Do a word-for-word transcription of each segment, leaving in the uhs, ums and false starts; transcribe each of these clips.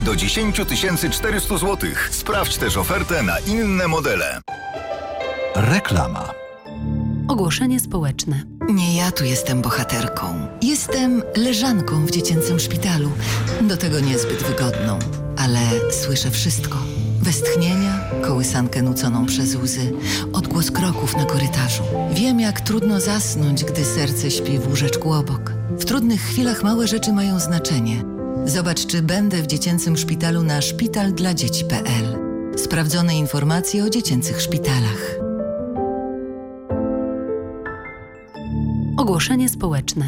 do dziesięć tysięcy czterysta złotych. Sprawdź też ofertę na inne modele. Reklama. Ogłoszenie społeczne. Nie ja tu jestem bohaterką. Jestem leżanką w dziecięcym szpitalu. Do tego niezbyt wygodną. Ale słyszę wszystko. Westchnienia, kołysankę nuconą przez łzy, odgłos kroków na korytarzu. Wiem, jak trudno zasnąć, gdy serce śpi w łóżeczku obok. W trudnych chwilach małe rzeczy mają znaczenie. Zobacz, czy będę w dziecięcym szpitalu na szpital dla dzieci kropka p l. Sprawdzone informacje o dziecięcych szpitalach. Ogłoszenie społeczne.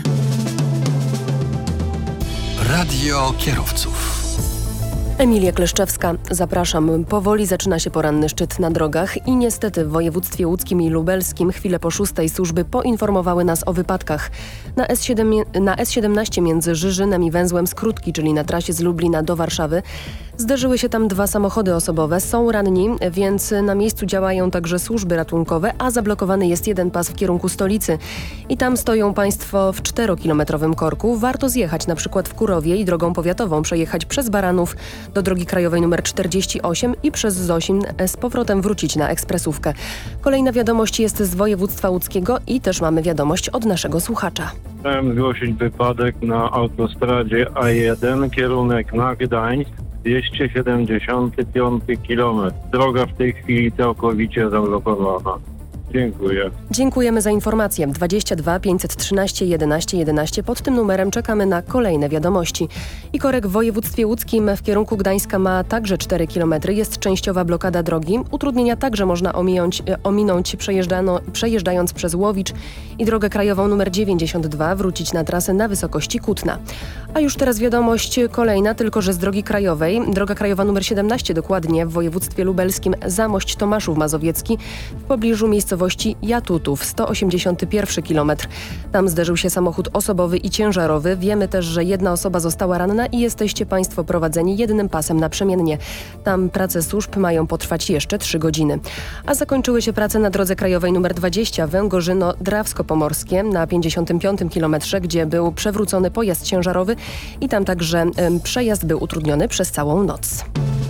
Radio kierowców. Emilia Kleszczewska. Zapraszam. Powoli zaczyna się poranny szczyt na drogach i niestety w województwie łódzkim i lubelskim chwilę po szóstej służby poinformowały nas o wypadkach. Na S siedem, na S siedemnaście między Żyżynem i węzłem Skrótki, czyli na trasie z Lublina do Warszawy, zderzyły się tam dwa samochody osobowe. Są ranni, więc na miejscu działają także służby ratunkowe, a zablokowany jest jeden pas w kierunku stolicy. I tam stoją państwo w czterokilometrowym korku. Warto zjechać na przykład w Kurowie i drogą powiatową przejechać przez Baranów do drogi krajowej nr czterdzieści osiem i przez Zosin z powrotem wrócić na ekspresówkę. Kolejna wiadomość jest z województwa łódzkiego i też mamy wiadomość od naszego słuchacza. Chciałem zgłosić wypadek na autostradzie A jeden, kierunek na Gdańsk, dwieście siedemdziesiąty piąty kilometr. Droga w tej chwili całkowicie zablokowana. Dziękuję. Dziękujemy za informację. dwadzieścia dwa pięćset trzynaście jedenaście jedenaście. Pod tym numerem czekamy na kolejne wiadomości. I korek w województwie łódzkim w kierunku Gdańska ma także cztery kilometry. Jest częściowa blokada drogi. Utrudnienia także można ominąć, ominąć przejeżdżano, przejeżdżając przez Łowicz i drogę krajową nr dziewięćdziesiąt dwa, wrócić na trasę na wysokości Kutna. A już teraz wiadomość kolejna, tylko że z drogi krajowej. Droga krajowa nr siedemnaście dokładnie w województwie lubelskim, Zamość Tomaszów Mazowiecki w pobliżu miejscowości Jatutów, sto osiemdziesiąty pierwszy kilometr. Tam zderzył się samochód osobowy i ciężarowy. Wiemy też, że jedna osoba została ranna i jesteście państwo prowadzeni jednym pasem naprzemiennie. Tam prace służb mają potrwać jeszcze trzy godziny. A zakończyły się prace na drodze krajowej nr dwadzieścia Węgorzyno-Drawsko-Pomorskie na pięćdziesiątym piątym kilometrze, gdzie był przewrócony pojazd ciężarowy i tam także ym, przejazd był utrudniony przez całą noc.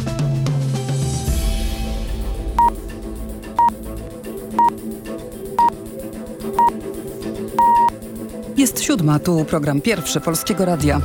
Jest siódma, tu program pierwszy Polskiego Radia.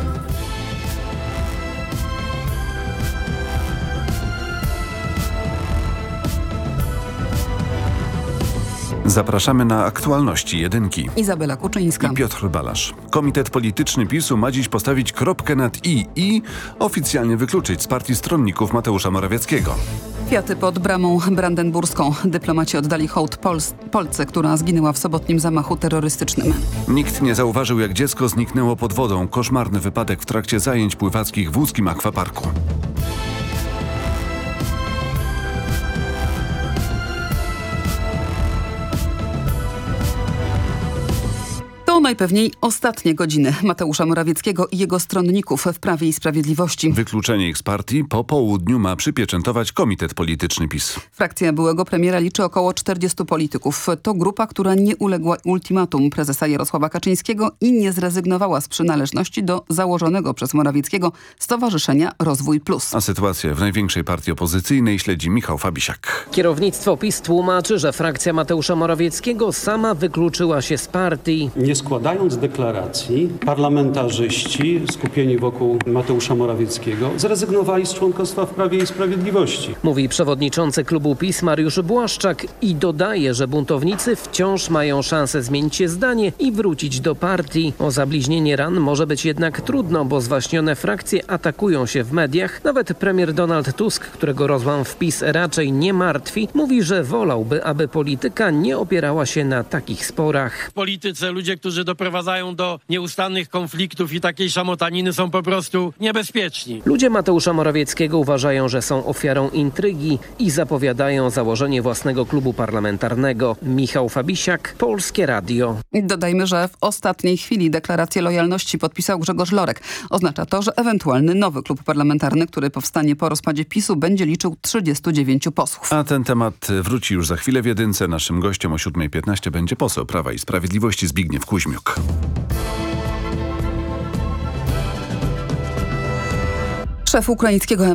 Zapraszamy na aktualności jedynki. Izabela Kuczyńska I Piotr Balasz. Komitet Polityczny PiSu ma dziś postawić kropkę nad i i oficjalnie wykluczyć z partii stronników Mateusza Morawieckiego. Kwiaty pod bramą brandenburską. Dyplomaci oddali hołd Pols- Polce, która zginęła w sobotnim zamachu terrorystycznym. Nikt nie zauważył, jak dziecko zniknęło pod wodą. Koszmarny wypadek w trakcie zajęć pływackich w łódzkim akwaparku. To najpewniej ostatnie godziny Mateusza Morawieckiego i jego stronników w Prawie i Sprawiedliwości. Wykluczenie ich z partii po południu ma przypieczętować Komitet Polityczny PiS. Frakcja byłego premiera liczy około czterdziestu polityków. To grupa, która nie uległa ultimatum prezesa Jarosława Kaczyńskiego i nie zrezygnowała z przynależności do założonego przez Morawieckiego Stowarzyszenia Rozwój Plus. A sytuację w największej partii opozycyjnej śledzi Michał Fabisiak. Kierownictwo PiS tłumaczy, że frakcja Mateusza Morawieckiego sama wykluczyła się z partii. Nie składając deklaracji, parlamentarzyści skupieni wokół Mateusza Morawieckiego zrezygnowali z członkostwa w Prawie i Sprawiedliwości. Mówi przewodniczący klubu PiS Mariusz Błaszczak i dodaje, że buntownicy wciąż mają szansę zmienić się zdanie i wrócić do partii. O zabliźnienie ran może być jednak trudno, bo zwaśnione frakcje atakują się w mediach. Nawet premier Donald Tusk, którego rozłam w PiS raczej nie martwi, mówi, że wolałby, aby polityka nie opierała się na takich sporach. W polityce ludzie, którzy doprowadzają do nieustannych konfliktów i takiej szamotaniny, są po prostu niebezpieczni. Ludzie Mateusza Morawieckiego uważają, że są ofiarą intrygi i zapowiadają założenie własnego klubu parlamentarnego. Michał Fabisiak, Polskie Radio. Dodajmy, że w ostatniej chwili deklarację lojalności podpisał Grzegorz Lorek. Oznacza to, że ewentualny nowy klub parlamentarny, który powstanie po rozpadzie PiSu, będzie liczył trzydziestu dziewięciu posłów. A ten temat wróci już za chwilę w jedynce. Naszym gościem o siódma piętnaście będzie poseł Prawa i Sprawiedliwości Zbigniew Kuźmiuk. Szef ukraińskiego